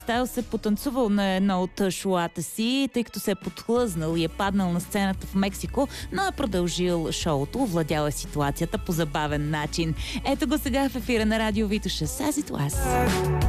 Стайл се потанцувал на едно от шоуата си, тъй като се е подхлъзнал и е паднал на сцената в Мексико, но е продължил шоуто, овладял е ситуацията по забавен начин. Ето го сега в ефира на Радио Витоша. As It Was.